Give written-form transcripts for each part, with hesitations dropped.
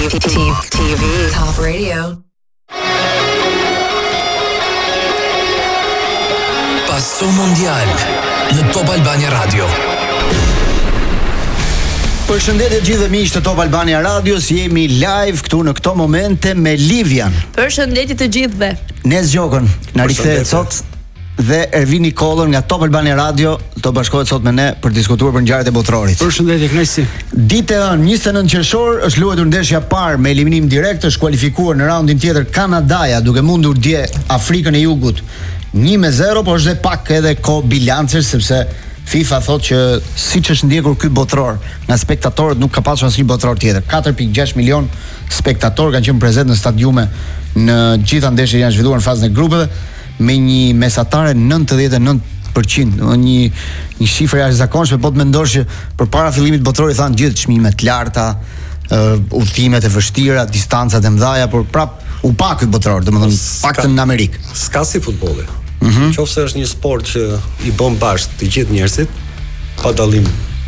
TV Top Radio. Passo Mondial në Top Albania Radio. Përshëndetje gjithë miqtë të Top Albania Radios, jemi live këtu në këto momente me Livian. Përshëndetje të gjithëve. Nes Gjokën na rikthehet sot dhe Ervini Kollën nga Top Albania Radio do bashkohet sot me ne për të diskutuar për ngjarjet e botrorit. Përshëndetje, kënaqësi. Ditë 29 qershor është luajtur ndeshja parë me eliminim direkt, është kualifikuar në raundin tjetër Kanadaja, duke mundur dje Afrikën e Jugut 1-0, por është dhe pak edhe kohë bilancesh sepse FIFA thotë që siç është ndjekur ky botror nga spektatorët nuk ka pasur asnjë botror tjetër. 4.6 milion spektatorë kanë qenë prezent në stadiume në gjitha ndeshjet që janë zhvilluar në fazën e grupeve me një mesatare 99%, një shifër jashtëzakonshme. Po të mendosh që përpara fillimit të botrorit thanë gjithë çmimet të larta, udhëtimet e vështira, distancat e mëdha, por prap u pa ky botror, domethënë paktën në Amerikë. S'ka si futbolli. Qofse është një sport që i bën bashkë të gjithë njerëzit pa dallim,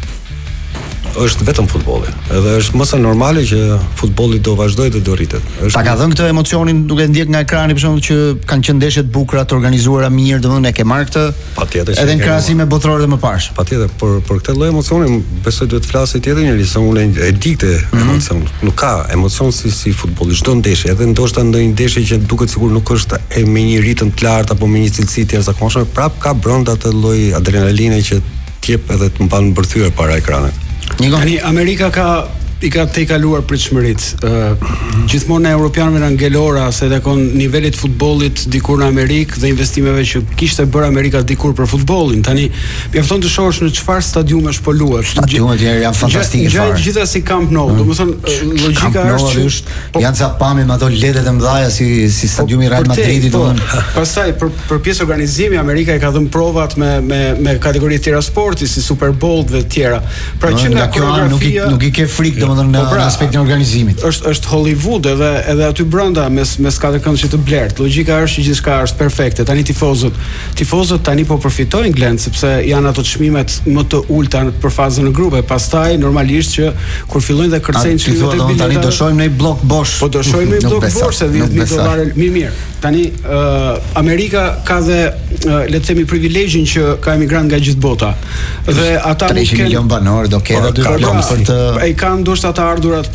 është vetëm futbolli. Edhe është më së normale që futbolli do vazhdojë dhe do rritet. Ta ka dhënë këtë emocionin duke ndjek nga ekrani për shembull që kanë qenë ndeshje të bukura, të organizuara mirë, domethënë e ke marrë këtë. Patjetër. Edhe në krahasim me botrorët e mëparshëm. Patjetër, por këtë lloj emocioni besoj duhet të flasë tjetër njëri, se unë e di këtë emocion. Nuk ka emocion si futbolli, çdo ndeshje, edhe ndoshta ndonjë ndeshje që duket sikur nuk është me një ritëm të lartë apo me një cilësi të jashtëzakonshme, prap ka brenda atë lloj adrenaline që t'jep edhe të mban mbërthyer para ekranit. Tani Amerika i ka kaluar pritshmëritë. Gjithmonë ne europianëve na ngelora se takon nivelit futbollit dikur në Amerikë dhe investimeve që kishte bërë Amerika dikur për futbollin. Tani mjafton të shohësh në çfarë stadiumesh po luhet. Stadiumet janë fantastike fare. Gjithë si Camp Nou, domethënë logjika është janë ca pamje me ato ledet e mëdha si stadiumi Real Madridit, domethënë. Pastaj për pjesë organizimi Amerika i ka dhënë provat me kategori të tjera sporti si Super Bowl dhe të tjera. Pra që nga koreografia nuk i ke frikë domethënë në aspektin e organizimit. Është Hollywood edhe aty brenda mes katër këndësh të blertë. Logjika është që gjithçka është perfekte. Tani tifozët tani po përfitojnë glend sepse janë ato çmimet më të ulta për fazën e grupe. Pastaj normalisht që kur fillojnë dhe kërcejnë çmimet e biletave. Tani do shohim në blok bosh. Po do shohim në blok bosh se $10,000 mirë. Tani Amerika ka dhe le të themi privilegjin që ka emigrant nga gjithë bota. Dhe ata nuk kanë 300 milion banor, do ketë aty problem për të ai kanë ndoshta të ardhurat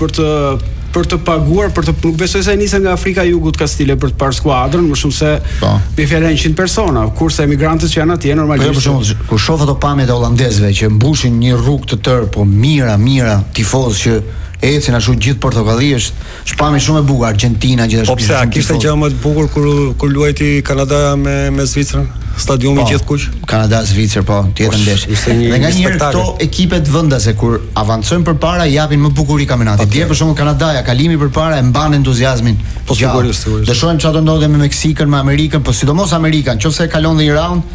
për të paguar, nuk besoj se nisën nga Afrika e Jugut ka stile për të parë skuadrën, më shumë se me fjalën 100 persona, kurse emigrantët që janë atje normalisht. Për shembull, kur shoh ato pamjet e holandezëve që mbushin një rrugë të tërë, po mira tifozë që ecin ashtu gjithë Portokalli, është pamje shumë e bukur. Argentina gjithashtu. Po pse kishte gjë më të bukur kur luajti Kanada me Zvicrën? Stadiumi gjithë kuq. Kanada Zvicër, po, tjetër ndeshje. Dhe nga njëherë këto ekipet vendase kur avancojnë përpara japin më bukuri kampionatit. Dje për shembull Kanadaja kalimi përpara e mban entuziazmin. Po sigurisht. Do shohim çfarë do ndodhe me Meksikën, me Amerikën, po sidomos Amerikën, nëse e kalon dhe një raund,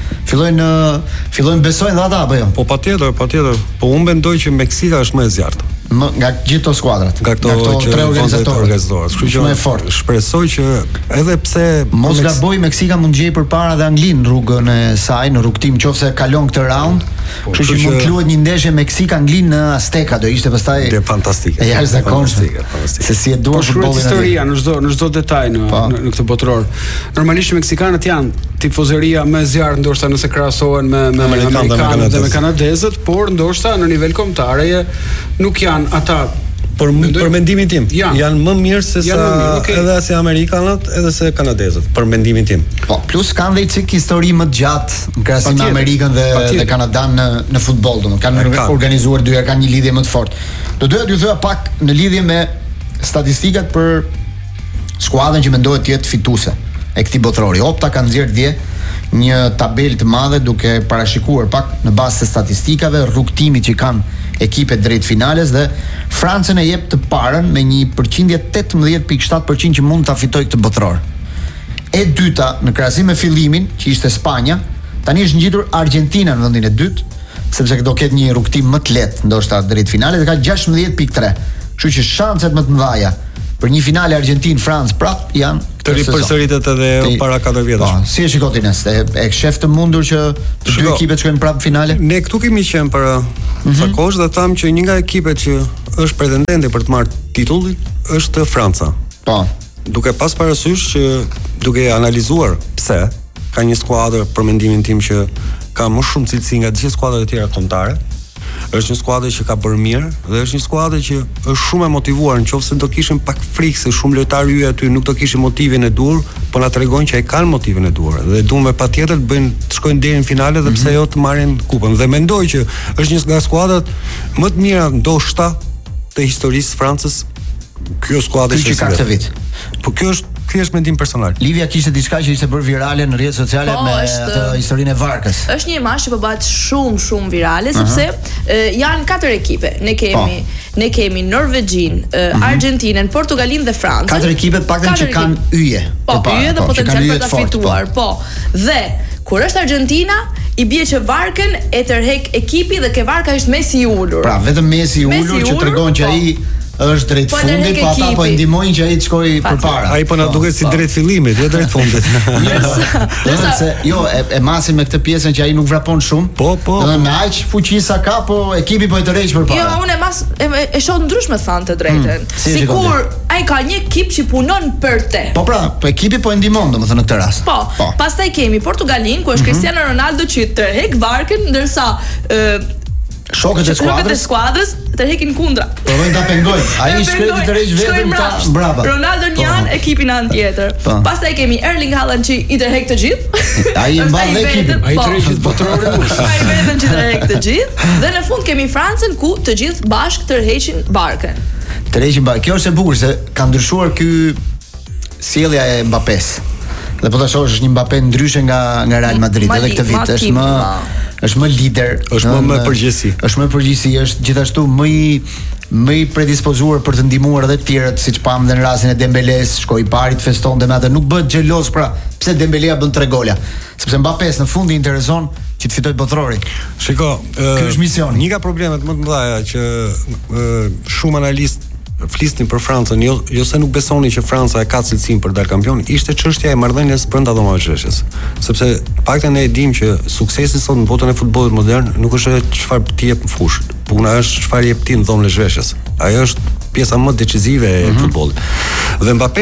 fillojnë besojnë dhe ata apo jo? Po patjetër. Po unë mendoj që Meksika është më e zjarrt. Nga gjithë to skuadrat. Nga këto tre organizatorë. Kështu që fort. Shpresoj që edhe pse mos gaboj Meksika mund gjej përpara dhe Anglinë në rrugën e saj, në rrugtim nëse kalon këtë raund. Kështu që mund të luhet një ndeshje Meksika-Anglinë në Azteca, do ishte pastaj fantastike. E jashtëzakonshme. Se si e duan futbollin. Historia në çdo detaj në këtë botror. Normalisht meksikanët janë tifozëria më e zjarrt ndoshta nëse krahasohen me amerikanët dhe me kanadezët, por ndoshta në nivel kombëtar nuk janë ata. Për mendimin tim, janë më mirë se edhe si amerikanët edhe se kanadezët, për mendimin tim. Po, plus kanë dhe çik histori më të gjatë në krahasim me Amerikën dhe Kanadan në futboll, domethënë kanë organizuar dy herë, kanë një lidhje më të fortë. Do doja t'ju thoya pak në lidhje me statistikat për skuadrën që mendohet të jetë fituese e këtij botrori. Opta ka nxjerrë dje një tabelë të madhe duke parashikuar pak në bazë të statistikave rrugtimit që kanë ekipet drejt finales dhe Francën e jep të parën me një përqindje 18.7% që mund ta fitojë këtë botror. E dyta në krahasim me fillimin, që ishte Spanja, tani është ngjitur Argentina në vendin e dytë, sepse do ketë një rrugtim më të lehtë ndoshta drejt finales dhe ka 16.3. Kështu që shanset më të mëdha për një finale Argentinë-Francë prap janë të ripërsëritet edhe para 4 vjetësh. Po, si e shikon ti Nes? E shef të mundur që të dy ekipet shkojnë prapë në finale? Ne këtu kemi qenë para sa kohësh dhe thamë që një nga ekipet që është pretendente për të marrë titullin është Franca. Po. Duke pas parasysh që duke analizuar pse ka një skuadër për mendimin tim që ka më shumë cilësi nga të gjithë skuadrat e tjera kombëtare. Është një skuadër që ka bërë mirë dhe është një skuadër që është shumë e motivuar, nëse do kishin pak frikë se shumë lojtarë yje aty nuk do kishin motivin e dur, po na tregojnë që ai kanë motivin e dur dhe duan patjetër të bëjnë të shkojnë deri në finale dhe pse jo të marrin kupën. Dhe mendoj që është një nga skuadrat më të mira ndoshta të historisë së Francës. Kjo skuadër që ka këtë vit. Po kjo është thjesht mendim personal. Livia kishte diçka që ishte bërë virale në rrjetet sociale me atë historinë e varkës. Është një imazh që po bëhet shumë virale sepse janë 4 ekipe. Ne kemi Norvegjin, Argentinën, Portugalin dhe Francën. 4 ekipe paktën që kanë yje. Po, yje dhe potencial për ta fituar. Po. Dhe kur është Argentina, i bie që varkën e tërheq ekipi dhe ke varka është Messi i ulur. Pra, vetëm Messi i ulur që tregon që ai është drejt fundit, po ata po e ndihmojnë që ai të shkojë përpara. Ai po na duket si drejt fillimit, jo drejt fundit. Se jo, e masim me këtë pjesën që ai nuk vrapon shumë. Po. Edhe me aq fuqi sa ka, po ekipi po e tërheq përpara. Jo, unë e shoh ndryshme thënë të drejtën. Sikur ai ka një ekip që punon për te. Po pra, po ekipi po e ndihmon domethënë në këtë rast. Po. Pastaj kemi Portugalin, ku është Cristiano Ronaldo që tërheq varkën, ndërsa shokët e skuadrës tërheqin kundra. Provojnë ta pengojnë. Ai shkreti të rreq vetëm ta brapa. Ronaldo janë ekipin anë tjetër. Pastaj kemi Erling Haaland që i tërheq të gjithë. Ai e mban ekipin. Ai tërheq botrorin. Ai vetëm që tërheq të gjithë. Dhe në fund kemi Francën ku të gjithë bashkë tërheqin barkën. Kjo është e bukur se ka ndryshuar ky sjellja e Mbappés. Dhe po ta shohësh një Mbappé ndryshe nga Real Madrid edhe këtë vit është më lider, është më përgjegjësi. Është më përgjegjësi, është gjithashtu më i predispozuar për të ndihmuar edhe të tjerët, siç pam në rastin e Dembeles, shkoi i pari të festonte me atë, nuk bëhet xheloz pra, pse Dembelea bën 3 gola, sepse Mbappés në fund i intereson që të fitojë botrorin. Shiko, ky është misioni. Një nga problemet më të mëdha që shumë analistë flisnin për Francën, jo se nuk besonin që Franca e ka cilësinë për të dalë kampion, ishte çështja e marrëdhënies brenda dhomave zhveshjes. Sepse paktën ne e dimë që suksesi sot në botën e futbollit modern nuk është çfarë ti jep në fushë, puna është çfarë jep ti në dhomën e zhveshjes. Ajo është pjesa më decisive e futbollit. Dhe Mbappé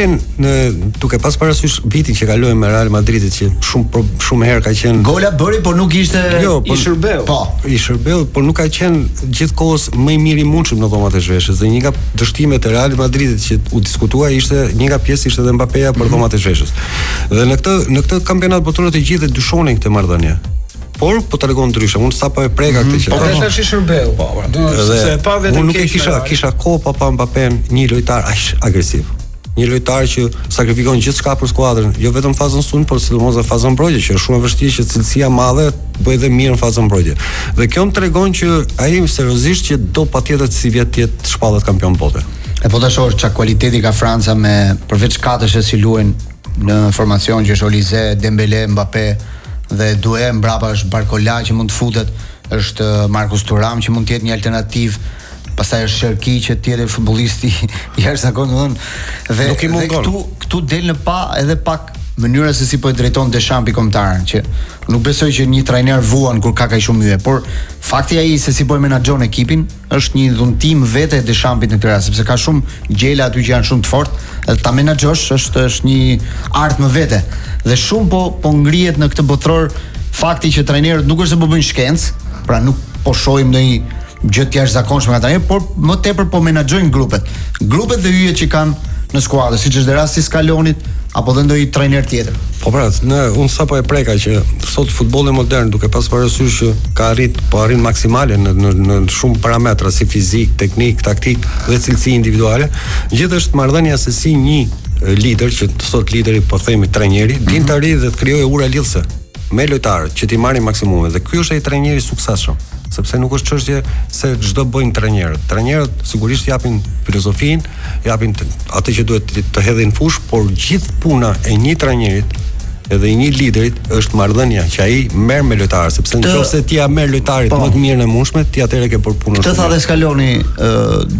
duke pas parasysh vitin që kaloi me Real Madridit që shumë herë ka qenë gola bëri, por nuk ishte i shërbeu. I shërbeu, por nuk ka qenë gjithkohës më i miri i mundshëm në dhomat e zhveshjes. Dhe një nga dështimet e Real Madridit që u diskutua ishte një nga pjesë ishte edhe Mbappéja për dhomat e zhveshjes. Dhe në këtë kampionat botror të gjithë dyshonin këtë marrëdhënie. Por po tregon ndryshe. Unë sapo e preka këtë që. Po tash i shërbeu. Po, se pa vetëm nuk e kisha kohë pa Mbappén një lojtar aq agresiv. Një lojtar që sakrifikon gjithçka për skuadrën, jo vetëm në fazën sulm, por sidomos në fazën mbrojtje, që është shumë e vështirë që cilësia e madhe bëj dhe mirë në fazën mbrojtje. Dhe kjo më tregon që ai seriozisht që do patjetër si vjet të jetë shpallet kampion bote. E po tash çka kualiteti ka Franca me përveç katësh që luajnë në formacion që është Olise, Dembele, Mbappé dhe Doué mbrapa është Barcola që mund të futet, është Marcus Thuram që mund të jetë një alternativë, pastaj është Cherki që tjetër futbollisti i jashtëzakonshëm, dhe këtu del në pa edhe pak mënyra se si po e drejton Deschamps kombëtarën, që nuk besoj që një trajner vuan kur ka kaq shumë hye, por fakti ai se si po e menaxhon ekipin është një dhuntim vetë e Deschampsit në këtë rast, sepse ka shumë gjela aty që janë shumë të fortë, edhe ta menaxhosh është një art më vete. Dhe shumë po ngrihet në këtë botror fakti që trajnerët nuk është se po bëjnë shkencë, pra nuk po shohim ndonjë gjë të jashtëzakonshme nga trajnerët, por më tepër po menaxhojnë grupet. Grupet dhe hyjet që kanë në skuadër, siç është rasti i Scalonit apo dhe ndonjë trajner tjetër. Po pra, unë sapo e preka që sot futbolli modern duke pas parasysh që ka arrin maksimale në shumë parametra si fizik, teknik, taktik dhe cilësi individuale, gjithashtu është marrëdhënia se si një lider që sot lideri po themi trajneri, din të arrijë dhe të krijojë ura lidhëse me lojtarët që ti marrin maksimumin, dhe ky është ai trajneri i suksesshëm. Sepse nuk është çështje se çdo bëjnë trajnerët. Trajnerët sigurisht japin filozofinë, japin atë që duhet të hedhin fush, por gjithë puna e një trajnerit edhe i një liderit është marrëdhënia që ai merr me lojtarët, sepse nëse ti ja merr lojtarit më të mirë në mundshme, ti atëherë ke për punën. Këtë tha dhe Scaloni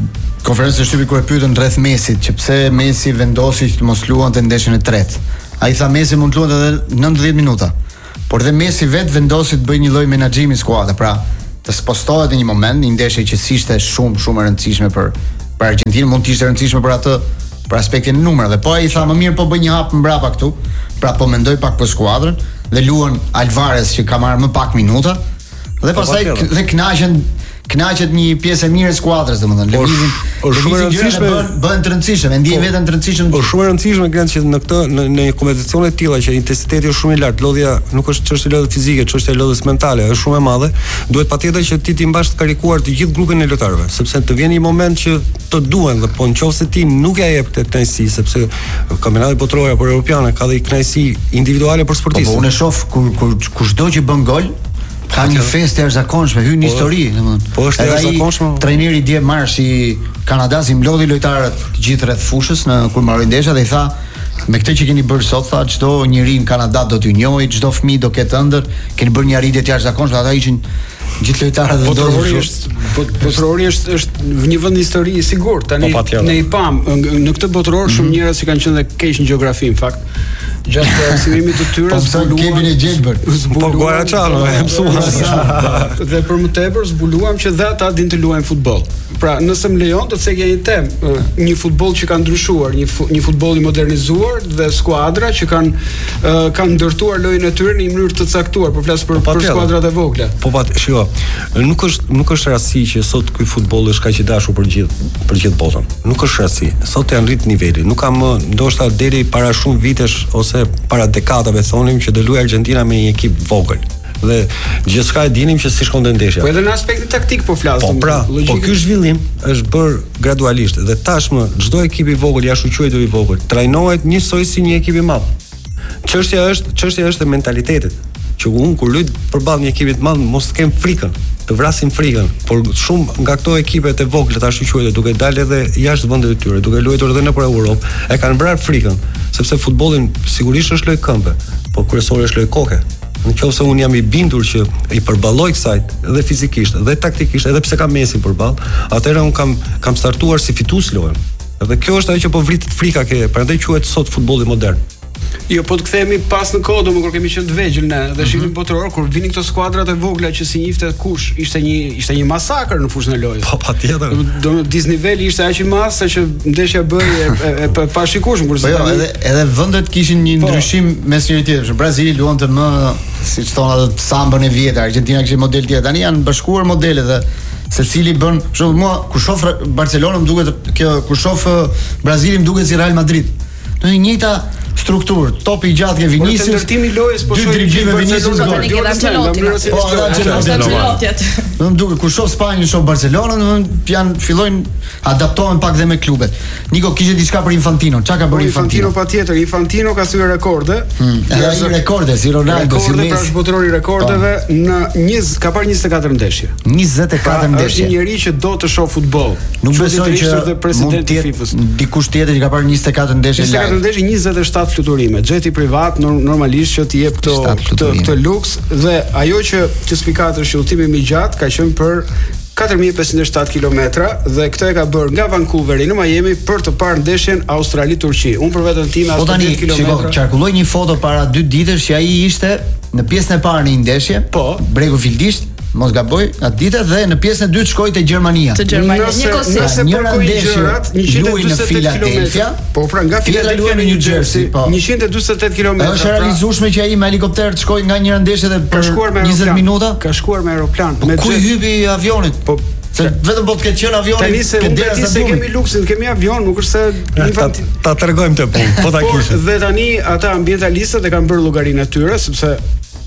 konferencë së shtypi kur e pyetën rreth Mesit, që pse Messi vendosi që të mos luante ndeshjen e tretë. Ai tha Messi mund të luante edhe 90 minuta. Por dhe Messi vet vendosi të bëjë një lloj menaxhimi skuadre, pra të spostohet në një moment, një ndeshje që ishte shumë e rëndësishme për Argentinë, mund të ishte e rëndësishme për atë për aspektin e numrave. Po ai tha më mirë po bëj një hap mbrapa këtu, pra po mendoj pak për skuadrën dhe luan Alvarez që ka marrë më pak minuta dhe pastaj dhe kënaqet një pjesë e mirë e skuadrës, domethënë lëvizin shumë e rëndësishme bëhen të rëndësishme, ndjen veten të rëndësishme. Po shumë e rëndësishme që në këtë në kompeticione të tilla që intensiteti është shumë i lartë, lodhja nuk është çështje lodhje fizike, çështja e lodhjes mentale, është shumë e madhe. Duhet patjetër që ti mbash të karikuar të gjithë grupin e lojtarëve, sepse të vjen një moment që të duhen dhe po nëse ti nuk ja jep këtë kënaqësi, sepse kampionati botror apo europian ka dhe kënaqësi individuale për sportistët. Po unë shoh kur çdo që bën gol ka një festë e jashtëzakonshme, hyn në histori, domethënë. Po është e jashtëzakonshme. Trajneri dje marrësh i Kanadas i mlodhi lojtarët të gjithë rreth fushës në kur mbaroi ndeshja dhe i tha me këtë që keni bërë sot, tha çdo njeri në Kanada do t'ju njohë, çdo fëmijë do ketë ëndër, keni bërë një arritje të jashtëzakonshme, ata ishin gjithë lojtarët dhe botrori është një vend histori i sigurt. Tani ne i pam në këtë botror shumë njerëz që kanë qenë dhe keq në gjeografi në fakt. Gjatë arsimimit të tyre zbuluam e Gjelbert. Po Guaracano e mësuam. Dhe për më tepër zbuluam që dhe ata din të luajnë futboll. Pra, nëse më lejon të thekja një temë, një futboll që ka ndryshuar, një futboll i modernizuar dhe skuadra që kanë ndërtuar lojën e tyre në një mënyrë të caktuar, për flas për skuadrat e vogla. Po shiko, nuk është rasti që sot ky futboll është kaq i dashur për gjithë botën. Nuk është rasti. Sot janë rrit niveli. Nuk ka më ndoshta deri para shumë vitesh ose para dekadave thonim që do luajë Argentina me një ekip vogël. Dhe gjithçka e dinim që si shkonte ndeshja. Po edhe në aspektin taktik po flasim. Po ky zhvillim është bër gradualisht dhe tashmë çdo ekip i vogël, jashtu quajtur i vogël, trajnohet njësoj si një ekip i madh. Çështja është e mentalitetit. Që unë kur luaj përballë një ekipi të madh mos të kem frikën, të vrasim frikën, por shumë nga këto ekipet e vogla ashtu quajtur, duke dalë edhe jashtë vendeve të tyre, duke luajtur edhe nëpër Europë, e kanë vrarë frikën, sepse futbollin sigurisht është lojë këmbe, por kryesori është lojë koke. Nëse unë jam i bindur që i përballoj kësaj dhe fizikisht dhe taktikisht, edhe pse kam Messi përballë, atëherë unë kam startuar si fitues lojën. Dhe kjo është ajo që po vritet frika ke, prandaj quhet sot futbolli modern. Jo, po të kthehemi pas në kohë, kur kemi qenë të vegjël ne dhe shihnim botror, kur vinin këto skuadrat e vogla që si njifte kush, ishte një masakër në fushën e lojës. Po patjetër. Disniveli ishte aq i madh sa që ndeshja bëri e pashikueshme kurse. Po jo, edhe vendet kishin një ndryshim mes njëri tjetrit. Brazili luante më, siç thonë ato sambën e vjetër, Argentina kishte model tjetër. Tani janë bashkuar modele dhe secili bën, për shembull, mua kur shoh Barcelonën më duket kjo, kur shoh Brazilin më duket si Real Madrid. Do një njëjta strukturë, topi i gjatë ke Vinicius. Por ndërtimi i lojës po shohim dribblime Vinicius tani ke Ancelotti. Po Ancelotti. Do të duket kur shoh Spanjën, shoh Barcelonën, janë fillojnë adaptohen pak dhe me klubet. Niko kishte diçka për Infantino. Çka ka bërë Infantino? Patjetër, Infantino ka thyer rekorde. Ai rekorde si Ronaldo, si Messi. Pra botrori rekordeve në ka parë 24 ndeshje. 24 ndeshje. Është një njerëz që do të shoh futboll. Nuk besoj që presidenti i FIFA-s dikush tjetër që ka parë 24 ndeshje. 24 ndeshje, 27 fluturime. Xheti privat normalisht që t'i jep këtë luks dhe ajo që spikat është udhëtimi më i gjatë ka qenë për 4507 kilometra dhe këtë e ka bërë nga Vancouveri në Miami për të parë ndeshjen Australi-Turqi. Unë për veten time as 10 kilometra. Po qarkulloi një foto para 2 ditësh që ai ishte në pjesën e parë në një ndeshje, po, Bregu Fildisht, mos gaboj, atë ditë dhe në pjesën e dytë shkoi te Gjermania. Te Gjermania nëse përkoj gjërat 148 kilometra. Po pra nga Philadelphia në New Jersey, 148 kilometra. Është realizueshme që ai me helikopter të shkojë nga njëra ndeshje dhe për 20 minuta ka shkuar me aeroplan. Me ku hypi avionit? Po se vetëm po të ketë qenë avioni, tani se kemi luksin, kemi avion, nuk është se ta tregojmë të punë, po ta kishim. Dhe tani ata ambientalistët e kanë bërë llogarinë e tyre sepse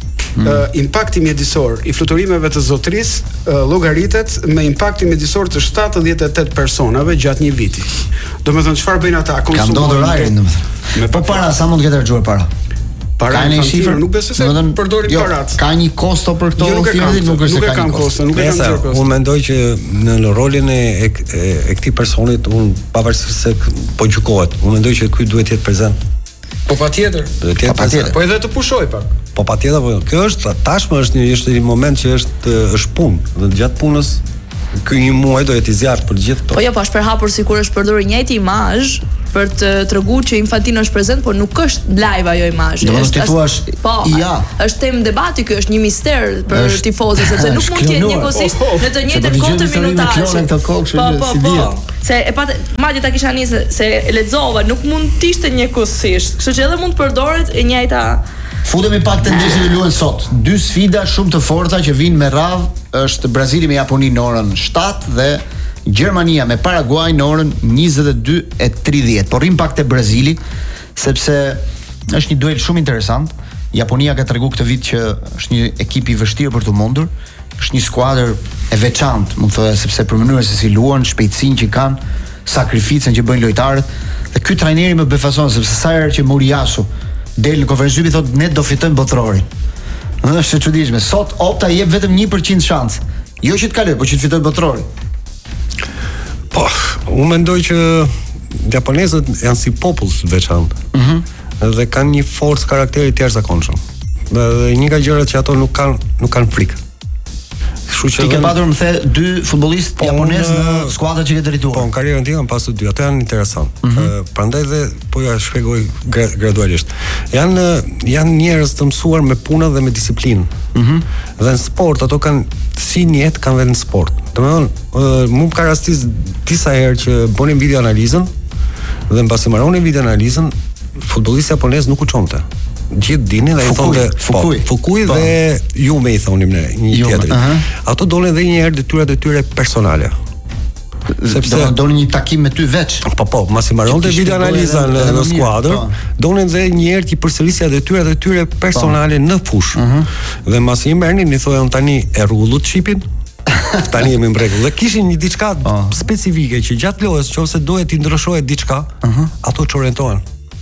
impakti mjedisor i fluturimeve të zotërisë llogaritet me impaktin mjedisor të 78 personave gjatë një viti. Domethënë çfarë bëjnë ata? Konsumojnë. Kanë ndodhur ajrin, domethënë. Me para sa mund të ketë harxuar para? Para një shifër, nuk besoj se përdorin parat. Ka një kosto për këto udhëtime, nuk është se ka kosto, nuk e kanë zero kosto. Unë mendoj që në rolin e këtij personit, unë pavarësisht se po gjykohet, unë mendoj që ky duhet të jetë prezant. Po patjetër. Po edhe të pushoj pak. Po patjetër, po. Kjo është tashmë është një moment që është punë, dhe gjatë punës ky një muaj do jetë i zjarrt për gjithë këto. Po jo, po është përhapur sikur është përdorur i njëjti imazh për të treguar që Infantino është prezent, por nuk është live ajo imazh. Do të thuash është temë debati, ky është një mister për tifozët, sepse nuk mund të jenë njëkohësisht në të njëjtën kohë të minutazhe. Po. Se e patë madje ta kisha nisë se e lexova, nuk mund të ishte njëkohësisht. Kështu që edhe mund të përdoret e njëjta. Futemi pak të ndeshjet që luhen sot. Dy sfida shumë të forta që vinë me radhë është Brazili me Japoninë në orën 7 dhe Gjermania me Paraguay në orën 22:30. Por rrim pak te Brazili sepse është një duel shumë interesant. Japonia ka treguar këtë vit që është një ekip i vështirë për të mundur. Është një skuadër e veçantë, mund të thoya, sepse për mënyrën se si luan, shpejtësinë që kanë, sakrificën që bëjnë lojtarët. Dhe ky trajneri më befason sepse sa herë që Moriyasu del në konferencë thotë ne do fitojmë botrorin. Është e çuditshme. Sot Opta jep vetëm 1% shans. Jo që të kaloj, por që të fitojë botrorin. Po, unë mendoj që japonezët janë si popull të veçantë. Dhe kanë një forcë karakteri të jashtëzakonshëm. Dhe një nga gjërat që ato nuk kanë frikë. Ti ke patur më the dy futbollistë japonez në skuadrat që ke drejtuar. Po, në karrierën time kam pasur dy. Ato janë interesant. Prandaj dhe po ja shpjegoj gradualisht. Janë njerëz të mësuar me punë dhe me disiplinë. Dhe në sport ato kanë si një jetë kanë edhe në sport. Domethënë, mua ka rastis disa herë që bënin video analizën dhe mbasi mbaronin video analizën, futbollisti japonez nuk u çonte. Gjithë dinin dhe i thonë Fukui dhe Jume i thonim ne një tjetrit. Ato dolin dhe një herë detyrat e tyre personale. Sepse dolin një takim me ty veç. Po, masi mbaronte video analizën në skuadër, dolin dhe një herë që përsërisja detyrat e tyre personale në fushë. Dhe masi i merrnin i thonë tani e rrugullut shipin. Tani jemi në rregull. Dhe kishin një diçka specifike që gjatë lojës, nëse dohet të ndryshohet diçka, ato çorientohen.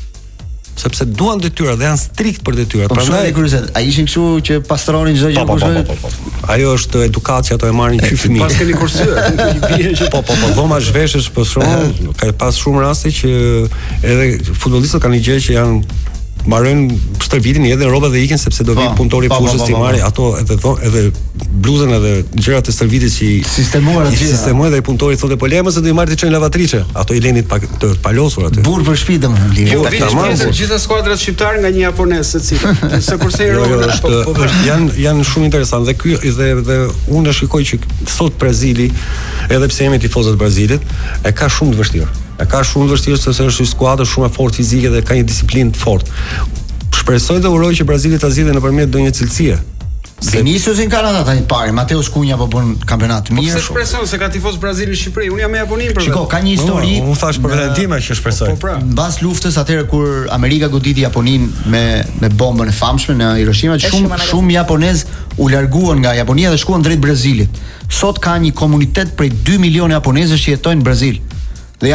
Sepse duan detyra dhe janë strikt për detyrat. Prandaj kuriozet, a ishin kështu që pastronin çdo gjë kush? Ajo është edukacia, ato e marrin qyf fëmijë. Pas keni kursyer, i bie që po dhoma zhveshësh për shkak ka pas shumë raste që edhe futbollistët kanë një gjë që janë marrën stërvitin edhe rrobat dhe ikin sepse do vi punëtori fushës ti marrë ato edhe bluzën edhe gjërat e stërvitit që sistemuar aty. Sistemuar dhe punëtori thotë po lejmë se do i marrë të çojnë lavatriçe. Ato i lënin të palosur aty. Burr për shtëpi domethënë. Jo, vitin gjithë skuadrat shqiptare nga një japonez secili. Se kurse i rrobat janë shumë interesant dhe ky dhe unë shikoj që sot Brazili, edhe pse jemi tifozët e Brazilit, e ka shumë të vështirë. E ka shumë vështirë sepse është një skuadër shumë e fortë fizike dhe ka një disiplinë të fortë. Shpresoj dhe uroj që Brazili ta zgjidhë nëpërmjet ndonjë cilësie. Viniciusin Kanada tani parë, Mateus Cunha po bën kampionat të mirë. Po shpresoj se ka tifoz Brazili në Shqipëri. Unë jam me Japoninë për. Shiko, ka një histori. Unë thash për veten time që shpresoj. Mbas luftës atëherë kur Amerika goditi Japoninë me bombën e famshme në Hiroshima, shumë japonez u larguan nga Japonia dhe shkuan drejt Brazilit. Sot ka një komunitet prej 2 milionë japonezësh që jetojnë në Brazil. Dhe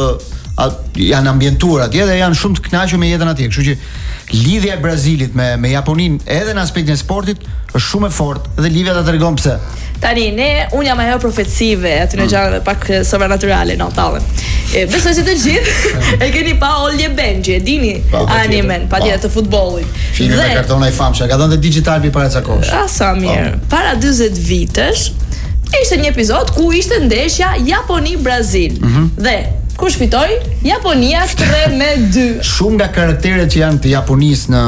janë ambientuar atje dhe janë shumë të kënaqur me jetën atje. Kështu që lidhja e Brazilit me Japoninë edhe në aspektin e sportit është shumë e fortë dhe lidhja ta tregon pse. Tani unë jam ajo profecive aty në gjallë pak sobrenaturale no tallën. Besoj se të gjithë e keni pa Olje Benji, e dini animen patjetër të futbollit. Filmi me kartona i famshëm, ka dhënë digital për para ca kohësh. Sa mirë. Para 40 vitesh ishte një epizod ku ishte ndeshja Japoni-Brazil. Dhe kush fitoi? Japonia 3-2. Shumë nga karakteret që janë të Japonisë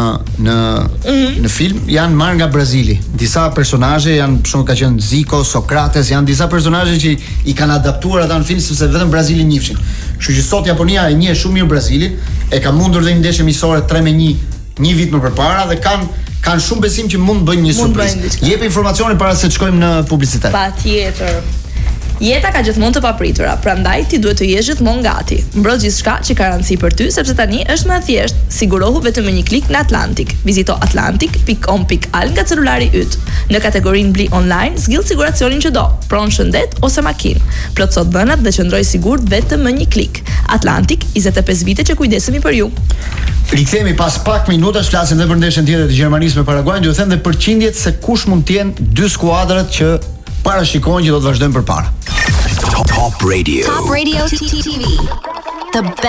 në film janë marrë nga Brazili. Disa personazhe janë, për shembull, ka qenë Zico, Sokrates, janë disa personazhe që i kanë adaptuar ata në film sepse vetëm Brazili njihshin. Kështu që sot Japonia e njeh shumë mirë Brazilin, e ka mundur dhe një ndeshje miqësore 3-1 një vit më përpara dhe kanë shumë besim që mund bëjnë një surprizë. Jep informacione para se të shkojmë në publicitet. Patjetër. Jeta ka gjithmonë të papritura, prandaj ti duhet të jesh gjithmonë gati. Mbro gjithçka që ka rëndësi për ty, sepse tani është më thjesht. Sigurohu vetëm me një klik në Atlantic. Vizito atlantic.com.al nga celulari yt. Në kategorinë Bli online, zgjidh siguracionin që do, pronë shëndet ose makinë. Plotso dhënat dhe qëndroj sigurt vetëm me një klik. Atlantic, 25 vite që kujdesemi për ju. Rikthehemi pas pak minutash, flasim edhe për ndeshjen tjetër të Gjermanisë me Paraguayn, do të them dhe përqindjet se kush mund të jenë dy skuadrat që parashikojnë që do të vazhdojnë përpara. Top Radio. Top Radio TV. The best